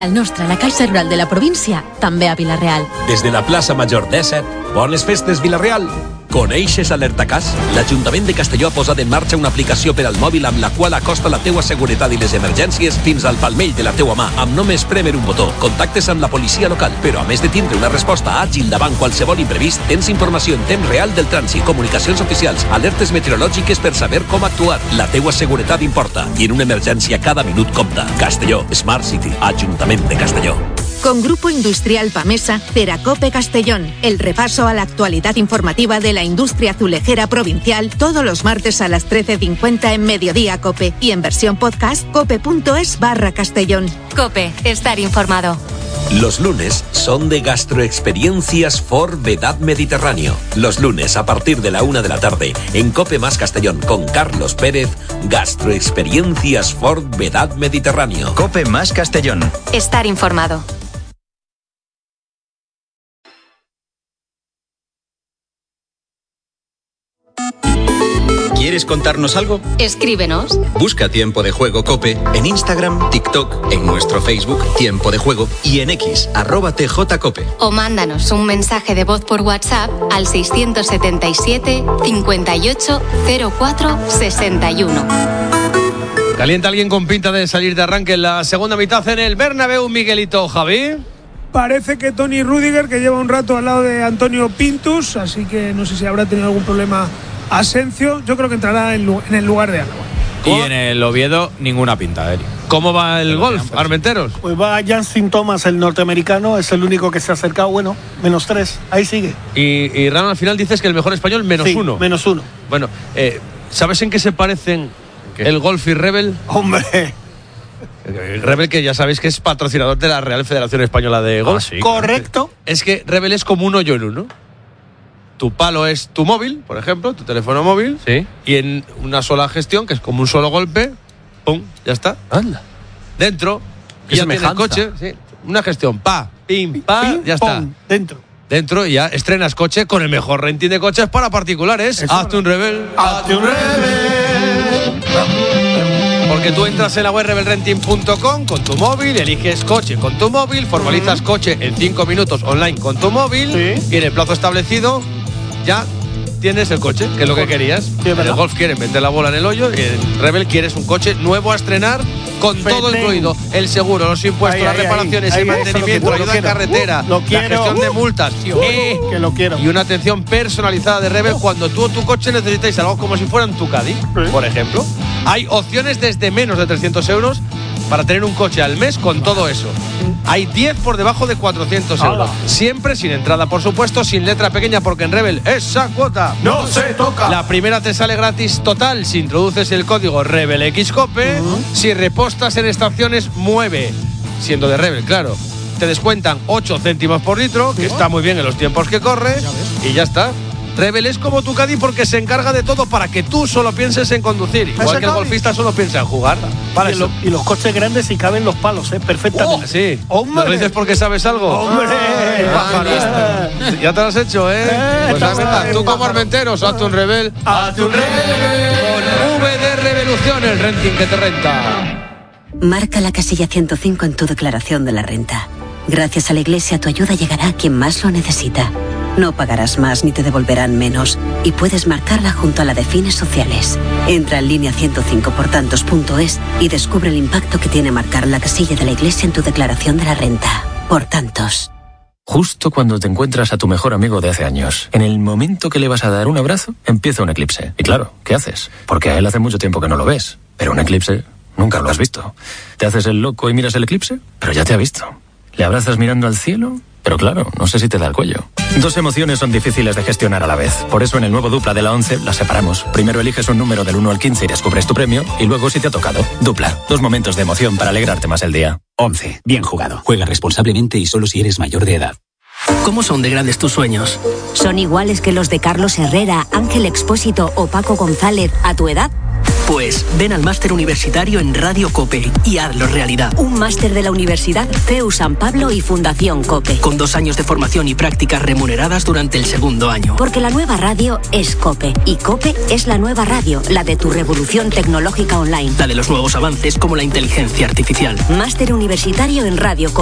El nostre, la Caixa Rural de la província, també a Vila-real. Des de la plaça Major 17, bones festes Vila-real. Coneixes Alertacàs? L'Ajuntament de Castelló ha posat en marxa una aplicació per al mòbil amb la qual acosta la teua seguretat i les emergències fins al palmell de la teua mà, amb només prémer un botó. Contactes amb la policia local, però a més de tindre una resposta àgil davant qualsevol imprevist, tens informació en temps real del trànsit, comunicacions oficials, alertes meteorològiques per saber com actuar. La teua seguretat importa i en una emergència cada minut compta. Castelló, Smart City, Ajuntament de Castelló. Con Grupo Industrial Pamesa, Teracope Castellón, el repaso a la actualidad informativa de la industria azulejera provincial todos los martes a las 13:50 en Mediodía Cope y en versión podcast cope.es/Castellón. Cope, estar informado. Los lunes son de Gastroexperiencias for Vedad Mediterráneo. Los lunes a partir de la 1 de la tarde en Cope más Castellón con Carlos Pérez, Gastroexperiencias for Vedad Mediterráneo. Cope más Castellón. Estar informado. ¿Quieres contarnos algo? Escríbenos. Busca Tiempo de Juego Cope en Instagram, TikTok, en nuestro Facebook Tiempo de Juego y en X @TJCope. O mándanos un mensaje de voz por WhatsApp al 677 58 04 61. ¿Calienta alguien con pinta de salir de arranque en la segunda mitad en el Bernabéu, Miguelito, Javi? Parece que Toni Rüdiger, que lleva un rato al lado de Antonio Pintus, así que no sé si habrá tenido algún problema Asensio. Yo creo que entrará en el lugar de Álava. Y en el Oviedo, ninguna pinta, Eri. ¿Cómo va el golf, Armenteros? Pues va Justin Thomas, el norteamericano, es el único que se ha acercado, bueno, -3, ahí sigue. Y Rano, al final dices que el mejor español, -1. -1. Bueno, ¿sabes en qué se parecen el golf y Rebel? ¡Hombre! Rebel, que ya sabéis que es patrocinador de la Real Federación Española de Golf. Sí, correcto. Es que Rebel es como un hoyo en uno. Tu palo es tu móvil, por ejemplo, tu teléfono móvil. Sí. Y en una sola gestión, que es como un solo golpe, ¡pum! Ya está. Anda. Dentro. Qué Y ya tienes semejanza. coche. Sí. Una gestión. Pim, ya está. Dentro y ya estrenas coche con el mejor renting de coches para particulares. Hazte un Rebel. ¡Hazte un Rebel! Porque tú entras en la web rebelrenting.com con tu móvil, eliges coche con tu móvil, formalizas coche en 5 minutos online con tu móvil y en el plazo establecido ya tienes el coche, que es lo que querías. En el golf quieres meter la bola en el hoyo y en Rebel quieres un coche nuevo a estrenar con todo incluido. El seguro, los impuestos, las reparaciones, el mantenimiento, la ayuda en carretera, la gestión de multas. Que lo quiero. Y una atención personalizada de Rebel cuando tú o tu coche necesitáis algo como si fuera un Caddy, por ejemplo. Hay opciones desde menos de 300 euros para tener un coche al mes con todo eso. Hay 10 por debajo de 400 euros. Siempre sin entrada, por supuesto, sin letra pequeña, porque en Rebel esa cuota no se toca. La primera te sale gratis total si introduces el código RebelXCope. Si repostas en estaciones Mueve, siendo de Rebel, claro, te descuentan 8 céntimos por litro, que está muy bien en los tiempos que corre, y ya está. Rebel es como tu Caddy porque se encarga de todo para que tú solo pienses en conducir, igual que el golfista solo piensa en jugar. Y los coches grandes si caben los palos, perfectamente. Sí. ¡Hombre! ¿No lo dices porque sabes algo? ¡Hombre! Ya te lo has hecho, pues venga, tú como Armenteros, hazte un Rebel. ¡Hazte un Rebel! Con V de Revolución, el renting que te renta. Marca la casilla 105 en tu declaración de la renta. Gracias a la Iglesia, tu ayuda llegará a quien más lo necesita. No pagarás más ni te devolverán menos. Y puedes marcarla junto a la de fines sociales. Entra en línea 105portantos.es y descubre el impacto que tiene marcar la casilla de la Iglesia en tu declaración de la renta. Por tantos. Justo cuando te encuentras a tu mejor amigo de hace años, en el momento que le vas a dar un abrazo, empieza un eclipse. Y claro, ¿qué haces? Porque a él hace mucho tiempo que no lo ves. Pero un eclipse nunca lo has visto. ¿Te haces el loco y miras el eclipse? Pero ya te ha visto. ¿Le abrazas mirando al cielo? Pero claro, no sé si te da el cuello. Dos emociones son difíciles de gestionar a la vez. Por eso en el nuevo Dupla de la 11 las separamos. Primero eliges un número del 1 al 15 y descubres tu premio. Y luego si te ha tocado. Dupla. 2 momentos de emoción para alegrarte más el día. 11. Bien jugado. Juega responsablemente y solo si eres mayor de edad. ¿Cómo son de grandes tus sueños? ¿Son iguales que los de Carlos Herrera, Ángel Expósito o Paco González a tu edad? Pues ven al máster universitario en Radio COPE y hazlo realidad. Un máster de la Universidad CEU San Pablo y Fundación COPE. Con 2 años de formación y prácticas remuneradas durante el segundo año. Porque la nueva radio es COPE. Y COPE es la nueva radio, la de tu revolución tecnológica online. La de los nuevos avances como la inteligencia artificial. Máster universitario en Radio COPE.